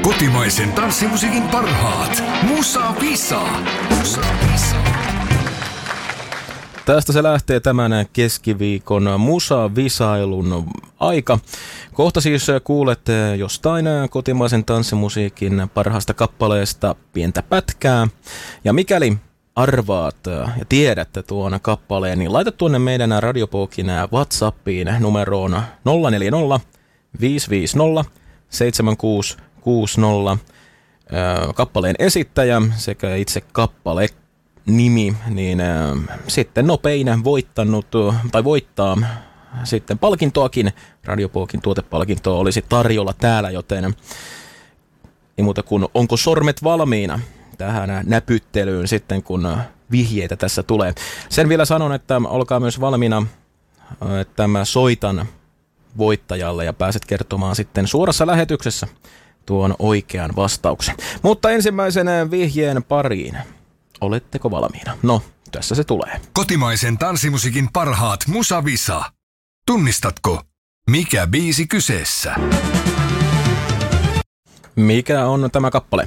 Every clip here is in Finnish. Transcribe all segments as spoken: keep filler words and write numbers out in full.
Kotimaisen tanssimusiikin parhaat. Musa Visa. Musa Visa. Tästä se lähtee tämän keskiviikon Musa-visailun aika. Kohta siis kuulette jostain kotimaisen tanssimusiikin parhaasta kappaleesta pientä pätkää. Ja mikäli arvaat ja tiedätte tuon kappaleen, niin laita tuonne meidän Radiopokin WhatsAppiin numeroon nolla neljä nolla viisi viisi nolla seitsemän kuusi kuusi nolla kappaleen esittäjä sekä itse kappale nimi, niin äh, sitten nopein voittanut tai voittaa sitten palkintoakin. Radiopokin tuotepalkintoa olisi tarjolla täällä, joten ei muuta kuin onko sormet valmiina tähän näpyttelyyn sitten, kun vihjeitä tässä tulee. Sen vielä sanon, että olkaa myös valmiina, että mä soitan voittajalle ja pääset kertomaan sitten suorassa lähetyksessä tuon oikean vastauksen. Mutta ensimmäisen vihjeen pariin. Oletteko valmiina? No, tässä se tulee. Kotimaisen tanssimusiikin parhaat Musa Visa. Tunnistatko, mikä biisi kyseessä? Mikä on tämä kappale?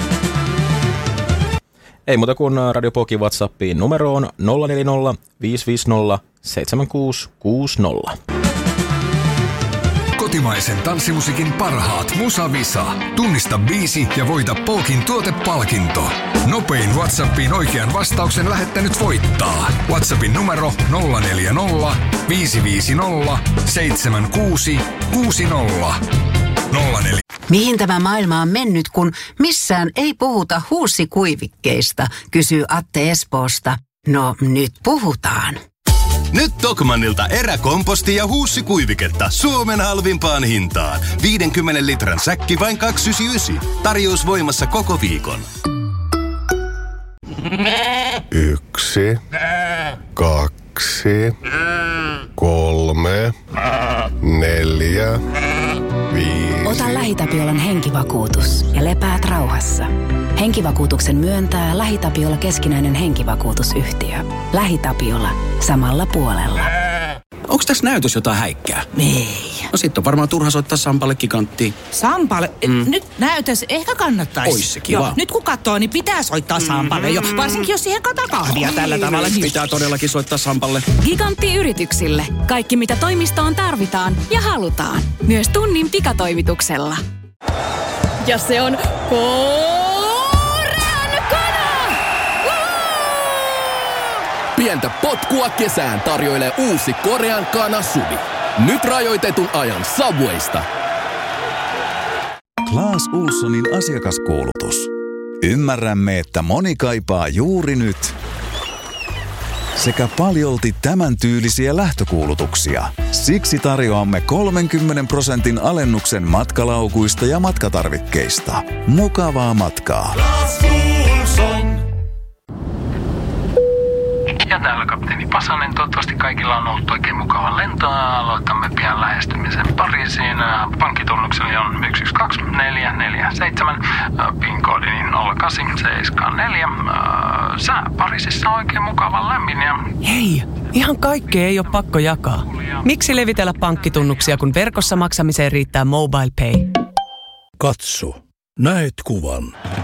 Ei muuta kuin Radiopokin WhatsAppiin numeroon nolla neljä nolla viisi viisi nolla seitsemän kuusi kuusi nolla. Kotimaisen tanssimusiikin parhaat Musa Visa. Tunnista biisi ja voita Pokin tuotepalkinto. Nopein WhatsAppiin oikean vastauksen lähettänyt voittaa. WhatsAppin numero nolla neljä nolla viisi viisi nolla seitsemän kuusi kuusi nolla. nolla neljä. Mihin tämä maailma on mennyt, kun missään ei puhuta huussikuivikkeista, kysyy Atte Espoosta. No nyt puhutaan. Nyt Tokmannilta eräkomposti ja huussikuiviketta Suomen halvimpaan hintaan. viidenkymmenen litran säkki vain kaksi pilkku yhdeksänkymmentäyhdeksän. Tarjous voimassa koko viikon. Yksi, kaksi, kolme, neljä, viisi. Ota LähiTapiolan henkivakuutus ja lepäät rauhassa. Henkivakuutuksen myöntää LähiTapiola keskinäinen henkivakuutusyhtiö. LähiTapiola. Samalla puolella. Onks tässä näytös jotain häikkää? Ei. No sit on varmaan turha soittaa Sampalle kikanttiin. Sampalle? Mm. Nyt näytös ehkä kannattaisi. Ois se kiva. Joo, nyt kun katsoo, niin pitää soittaa Sampalle jo. Varsinkin jos siihen kataa kahvia oh, tällä tavalla. Niin... Pitää todellakin soittaa Sampalle. Gigantti-yrityksille. Kaikki mitä toimistoon tarvitaan ja halutaan. Myös tunnin pikatoimituksella. Ja se on Korean kana! Pientä potkua kesään tarjoilee uusi Korean kana Subi. Nyt rajoitetun ajan Subwaysta. Claes Ohlsonin asiakaskoulutus. Ymmärrämme, että moni kaipaa juuri nyt sekä paljolti tämän tyylisiä lähtökuulutuksia. Siksi tarjoamme kolmenkymmenen prosentin alennuksen matkalaukuista ja matkatarvikkeista. Mukavaa matkaa. Claes Ohlson. Ja täällä kapteeni Pasanen. Toivottavasti kaikilla on ollut oikein mukava lento. Aloitamme pian lähestymisen Pariisiin. Pankkitunnukseni on yksi yksi kaksi neljä neljä seitsemän. PIN-koodini nolla kahdeksan seitsemän neljä. Sää Pariisissa on oikein mukava lämmin. Ja... Hei, ihan kaikkea ei ole pakko jakaa. Miksi levitellä pankkitunnuksia, kun verkossa maksamiseen riittää MobilePay? Katso, näet kuvan.